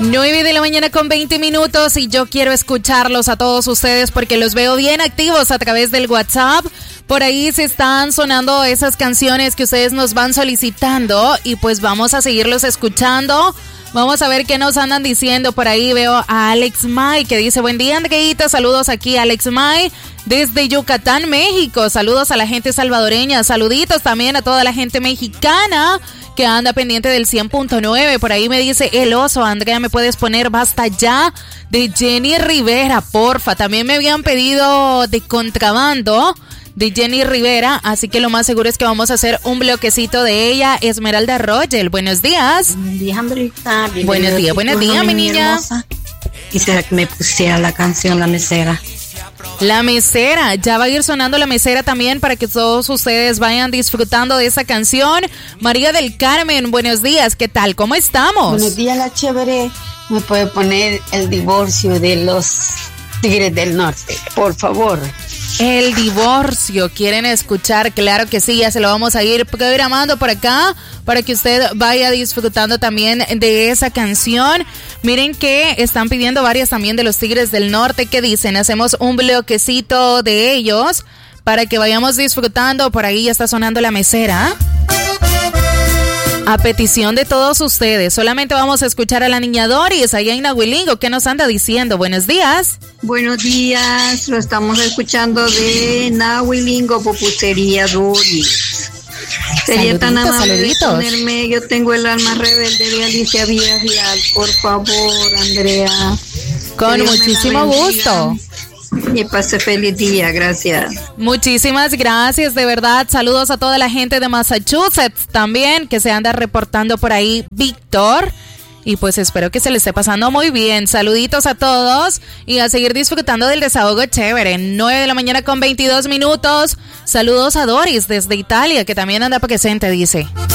9 de la mañana con 20 minutos y yo quiero escucharlos a todos ustedes porque los veo bien activos a través del WhatsApp. Por ahí se están sonando esas canciones que ustedes nos van solicitando y pues vamos a seguirlos escuchando. Vamos a ver qué nos andan diciendo. Por ahí veo a Alex May que dice: buen día, Andreita, saludos aquí Alex May desde Yucatán, México. Saludos a la gente salvadoreña, saluditos también a toda la gente mexicana que anda pendiente del 100.9. Por ahí me dice El Oso: Andrea, ¿me puedes poner Basta Ya de Jenny Rivera, porfa? También me habían pedido de Contrabando de Jenny Rivera, así que lo más seguro es que vamos a hacer un bloquecito de ella. Esmeralda Rogel, buenos días. Buenos días, Andreita. Buenos días, mi niña. Hermosa. Quisiera que me pusiera la canción La Mesera. La Mesera, ya va a ir sonando La Mesera también para que todos ustedes vayan disfrutando de esa canción. María del Carmen, buenos días, ¿qué tal? ¿Cómo estamos? Buenos días, la chévere. ¿Me puede poner El Divorcio de los Tigres del Norte, por favor? El Divorcio, ¿quieren escuchar? Claro que sí, ya se lo vamos a ir programando por acá para que usted vaya disfrutando también de esa canción. Miren que están pidiendo varias también de los Tigres del Norte. ¿Qué dicen? Hacemos un bloquecito de ellos para que vayamos disfrutando. Por ahí ya está sonando La Mesera. A petición de todos ustedes, solamente vamos a escuchar a la niña Doris, allá en Nahuilingo. ¿Qué nos anda diciendo? Buenos días. Buenos días, lo estamos escuchando de Nahuilingo, Pupusería Doris. Sería tan amable de ponerme Yo tengo el alma rebelde de Alicia Villarreal, por favor, Andrea. Con muchísimo gusto. Y pase feliz día, gracias. Muchísimas gracias, de verdad. Saludos a toda la gente de Massachusetts también, que se anda reportando por ahí, Víctor. Y pues espero que se le esté pasando muy bien. Saluditos a todos y a seguir disfrutando del desahogo chévere. 9 de la mañana con 22 minutos. Saludos a Doris desde Italia, que también anda presente, dice.